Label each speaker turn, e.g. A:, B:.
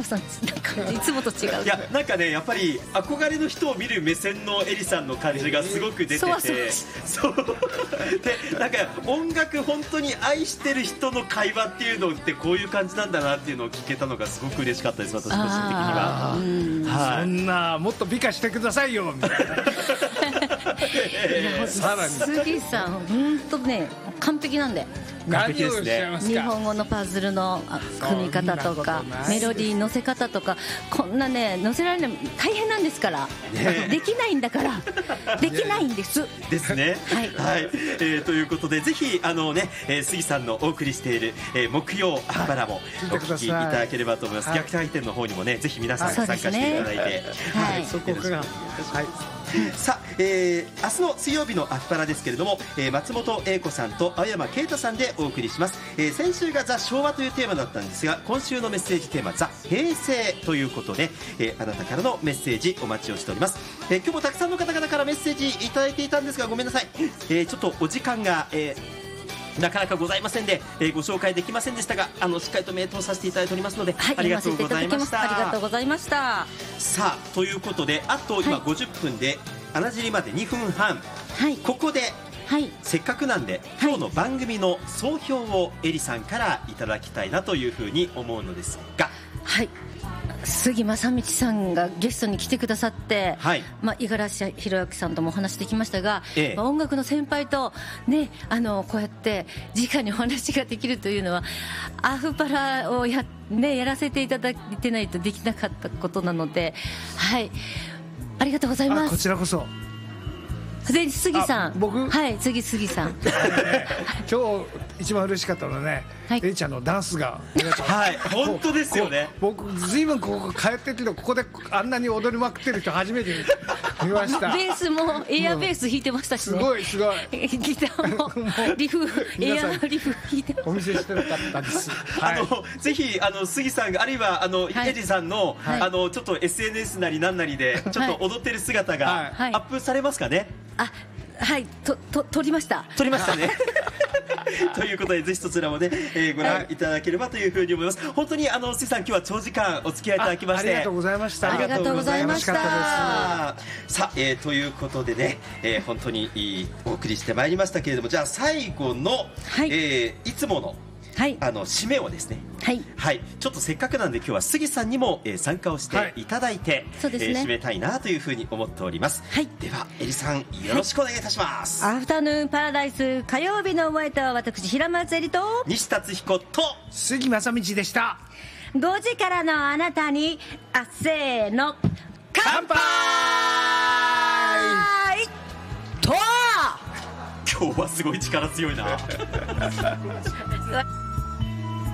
A: さんなんかいつもと違う。
B: いやなんかねやっぱり憧れの人を見る目線のエリさんの感じがすごく出てて、そうでなんか音楽本当に愛してる人の会話っていうのってこういう感じなんだなっていうのを聞けたのがすごく嬉しかったです、私個人的には。
C: そんなもっと美化してくださいよみたいなさらに
A: 杉さん本当ね完璧なんで。
C: 何をおっしゃいますか。
A: 日本語のパズルの組み方とかメロディー乗せ方とかこんなね乗せられるの大変なんですから、できないんだからできないんです
B: ですね。
A: はい、
B: ということでぜひ杉さんのお送りしている、木曜アッパラもお聞きいただければと思います。逆回転の方にもねぜひ皆さん参加していただいて、
C: そこから
B: さあ、明日の水曜日のアッパラですけれども、松本英子さんと青山啓太さんでお送りします。先週がザ・昭和というテーマだったんですが、今週のメッセージテーマザ・平成ということで、あなたからのメッセージお待ちをしております。今日もたくさんの方々からメッセージいただいていたんですがごめんなさい、ちょっとお時間が、なかなかございませんで、ご紹介できませんでしたがしっかりと名答させていただいておりますので、ありがとうございました。
A: ありがとうございました。
B: さあということであと今50分で穴尻まで2分半、ここでせっかくなんで今日の番組の総評をエリさんからいただきたいなというふうに思うのですが、
A: 杉正道さんがゲストに来てくださって、五十嵐弘明さんともお話できましたが、音楽の先輩と、ね、こうやって直にお話ができるというのはアフパラをやらせていただいてないとできなかったことなので、ありがとうございます。
C: こちらこそ
A: で杉さん、
C: 僕
A: 杉さん
C: 今日一番嬉しかったのはね、エリちゃんのダンスが
B: 本当ですよね。
C: 僕ずいぶんここ通ってるけどここであんなに踊りまくってる人初めて見ました。
A: ベースもエアベース弾いてましたしね、
C: すごいギ
A: ターもリフエアリフ弾いて
C: お見せしてなかったです。
B: ぜひ杉さんがあるいはエリさんのちょっと SNS なりなんなりでちょっと踊ってる姿がアップされますかね。
A: 撮りました
B: ねということでぜひそちらもね、ご覧いただければというふうに思います。本当に杉さん今日は長時間お付き合いいただきまして
C: ありがとうございました。
A: ありがとうございました。
B: さあ、ということでね、本当にお送りしてまいりましたけれども、じゃあ最後の、いつもの締めをですね、ちょっとせっかくなんで今日は杉さんにも参加をしていただいて、締めたいなというふうに思っております。ではエリさんよろしくお願いいたします。
A: アフタヌーンパラダイス火曜日のお相手は私平松エリと
B: 西達彦と
C: 杉正道でした。
A: 5時からのあなたにせーの乾杯と
B: 今日はすごい力強いな